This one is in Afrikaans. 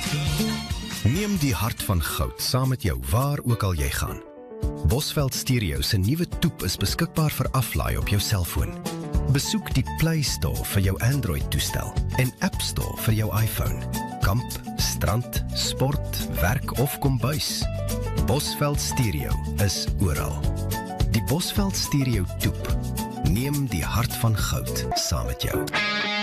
Neem die hart van goud saam met jou waar ook al jy gaan. Bosveld Stereo se nuwe toep is beskikbaar vir aflaai op jou selfoon. Besoek die Play Store vir jou Android-toestel en App Store vir jou iPhone. Kamp, strand, sport, werk of kombuis. Bosveld Stereo is oral. Die Bosveld Stereo toep. Neem die hart van goud saam met jou.